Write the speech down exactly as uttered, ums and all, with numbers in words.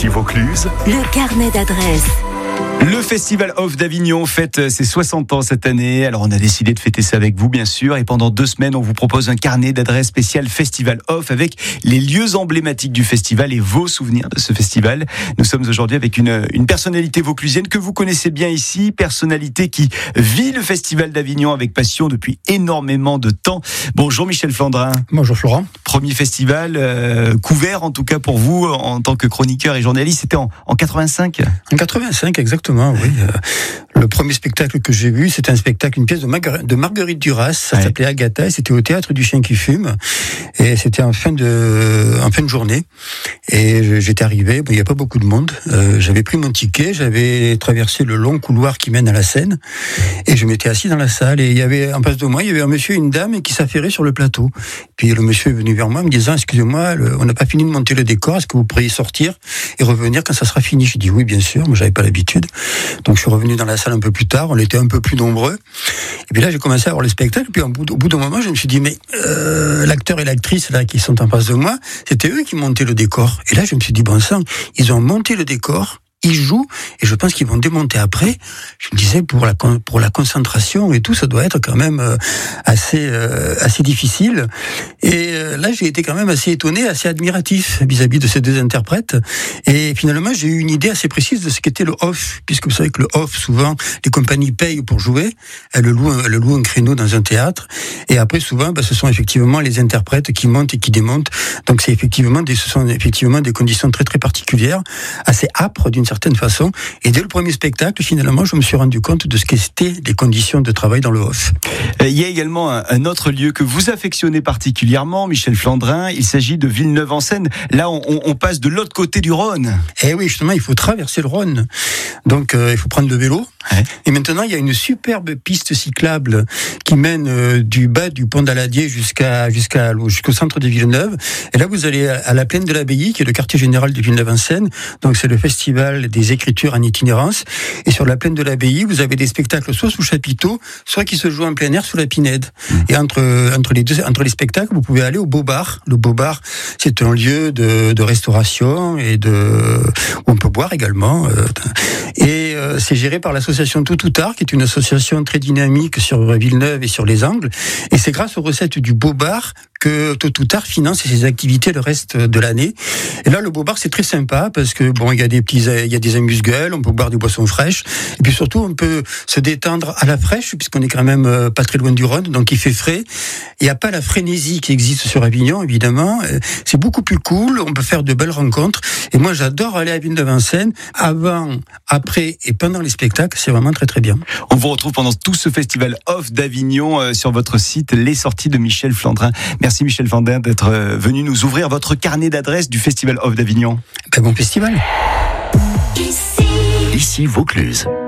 Ici Vaucluse, le carnet d'adresses. Le Festival Off d'Avignon fête ses soixante ans cette année. Alors on a décidé de fêter ça avec vous bien sûr. Et pendant deux semaines, on vous propose un carnet d'adresses spécial Festival Off avec les lieux emblématiques du festival et vos souvenirs de ce festival. Nous sommes aujourd'hui avec une, une personnalité vauclusienne que vous connaissez bien ici. Personnalité qui vit le Festival d'Avignon avec passion depuis énormément de temps. Bonjour Michel Flandrin. Bonjour Florent. Premier festival euh, couvert en tout cas pour vous en tant que chroniqueur et journaliste. C'était en, en quatre-vingt-cinq En quatre-vingt-cinq, exactement, oui. Euh, le premier spectacle que j'ai vu, c'était un spectacle, une pièce de, Marguer- de Marguerite Duras. Ça ouais. s'appelait Agatha, et c'était au Théâtre du Chien qui fume. Et c'était en fin de, en fin de journée. Et j'étais arrivé, bon, il n'y a pas beaucoup de monde. Euh, j'avais pris mon ticket, j'avais traversé le long couloir qui mène à la scène. Et je m'étais assis dans la salle. Et il y avait, en face de moi, il y avait un monsieur et une dame qui s'affairait sur le plateau. Puis le monsieur est venu vers moi, me disant, excusez-moi, le, on n'a pas fini de monter le décor, est-ce que vous pourriez sortir et revenir quand ça sera fini? J'ai dit oui, bien sûr, moi j'avais pas l'habitude. Donc je suis revenu dans la salle un peu plus tard, on était un peu plus nombreux. Et puis là j'ai commencé à voir le spectacle, puis au bout, au bout d'un moment je me suis dit, mais euh, l'acteur et l'actrice là qui sont en face de moi, c'était eux qui montaient le décor. Et là je me suis dit, bon sang, ils ont monté le décor, ils jouent, et je pense qu'ils vont démonter après. Je me disais, pour la, pour la concentration et tout, ça doit être quand même euh, assez, euh, assez difficile. Et euh, là, j'ai été quand même assez étonné, assez admiratif vis-à-vis de ces deux interprètes. Et finalement, j'ai eu une idée assez précise de ce qu'était le off, puisque vous savez que le off, souvent, les compagnies payent pour jouer, elles louent, elles louent un créneau dans un théâtre, et après, souvent, bah, ce sont effectivement les interprètes qui montent et qui démontent. Donc, c'est effectivement des, ce sont effectivement des conditions très très particulières, assez âpres d'une certaine certaine façon. Et dès le premier spectacle, finalement, je me suis rendu compte de ce qu'étaient les conditions de travail dans le off. Il y a également un, un autre lieu que vous affectionnez particulièrement, Michel Flandrin. Il s'agit de Villeneuve-en-Seine. Là, on, on passe de l'autre côté du Rhône. Eh oui, justement, il faut traverser le Rhône. Donc, euh, il faut prendre le vélo. Ouais. Et maintenant, il y a une superbe piste cyclable qui mène euh, du bas du pont d'Aladier jusqu'à, jusqu'à, jusqu'au centre de Villeneuve. Et là, vous allez à la plaine de l'Abbaye, qui est le quartier général de Villeneuve-en-Seine. Donc, c'est le festival des écritures en itinérance. Et sur la plaine de l'Abbaye, vous avez des spectacles soit sous chapiteau, soit qui se jouent en plein air sous la Pinède. Mmh. Et entre, entre les deux, entre les spectacles, vous pouvez aller au Beau Bar. Le Beau Bar, c'est un lieu de, de restauration et de, où on peut boire également. Et euh, c'est géré par l'association Tout Tout Art, qui est une association très dynamique sur Villeneuve et sur les Angles. Et c'est grâce aux recettes du Beau Bar que Tout Tout Art finance ses activités le reste de l'année. Et là, le Beau Bar, c'est très sympa parce que bon, il y a des petits, il y a des amuse-gueules, on peut boire des boissons fraîches, et puis surtout, on peut se détendre à la fraîche puisqu'on est quand même pas très loin du Rhône, donc il fait frais. Il n'y a pas la frénésie qui existe sur Avignon, évidemment. C'est beaucoup plus cool. On peut faire de belles rencontres. Et moi, j'adore aller à Villeneuve-en-Seine avant, après et pendant les spectacles. C'est vraiment très très bien. On vous retrouve pendant tout ce festival Off d'Avignon euh, sur votre site Les Sorties de Michel Flandrin. Merci Michel Flandrin d'être euh, venu nous ouvrir votre carnet d'adresses du festival Off d'Avignon. Ben, bon festival. Ici Vaucluse.